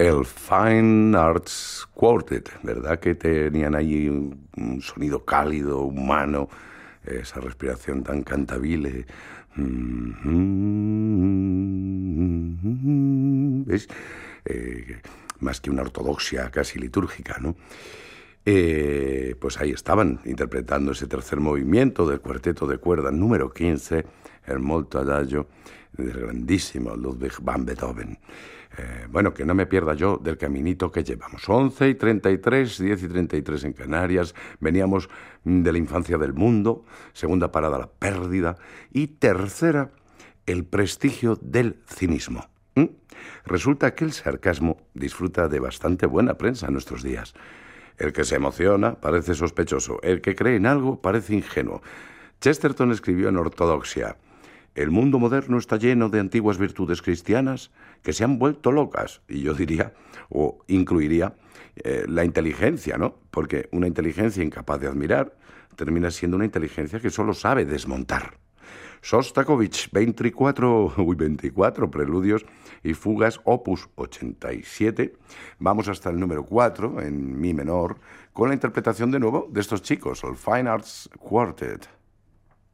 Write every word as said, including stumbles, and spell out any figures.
El Fine Arts Quartet, ¿verdad? Que tenían ahí un, un sonido cálido, humano, esa respiración tan cantabile. ¿Ves? Eh, más que una ortodoxia casi litúrgica, ¿no? Eh, pues ahí estaban, interpretando ese tercer movimiento del cuarteto de cuerdas número quince, el Molto Adagio, del grandísimo Ludwig van Beethoven. Eh, bueno, que no me pierda yo del caminito que llevamos. once y treinta y tres, diez y treinta y tres en Canarias. Veníamos de la infancia del mundo. Segunda parada, la pérdida. Y tercera, el prestigio del cinismo. ¿Mm? Resulta que el sarcasmo disfruta de bastante buena prensa en nuestros días. El que se emociona parece sospechoso. El que cree en algo parece ingenuo. Chesterton escribió en Ortodoxia: el mundo moderno está lleno de antiguas virtudes cristianas que se han vuelto locas. Y yo diría, o incluiría, eh, la inteligencia, ¿no? Porque una inteligencia incapaz de admirar termina siendo una inteligencia que solo sabe desmontar. Sostakovich, veinticuatro, uy, veinticuatro preludios y fugas, opus ochenta y siete. Vamos hasta el número cuatro, en mi menor, con la interpretación de nuevo de estos chicos, el Fine Arts Quartet.